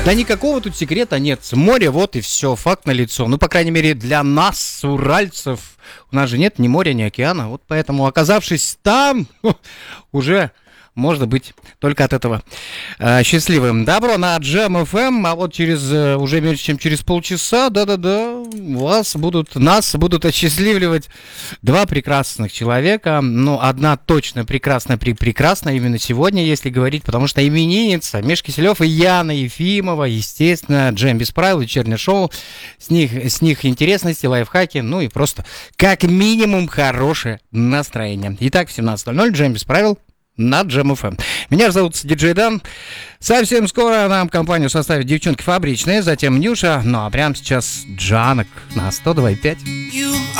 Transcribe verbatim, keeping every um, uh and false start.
Да никакого тут секрета нет. Море, вот и все, факт налицо. Ну, по крайней мере, для нас, уральцев, у нас же нет ни моря, ни океана. Вот поэтому, оказавшись там, уже... можно быть только от этого э, счастливым. Добро на Джем эф эм, а вот через, э, уже меньше, чем через полчаса, да-да-да, вас будут, нас будут осчастливливать два прекрасных человека. Ну, одна точно прекрасная, при прекрасная именно сегодня, если говорить, потому что именинница Миша Киселев и Яна Ефимова, естественно, Джем без правил, вечернее шоу, с них, с них интересности, лайфхаки, ну и просто как минимум хорошее настроение. Итак, в семнадцать ноль ноль Джем без правил на Джем эф эм. Меня зовут Диджей Дан. Совсем скоро нам компанию составят девчонки фабричные, затем Нюша. Ну а прямо сейчас Джанок на сто два и пять.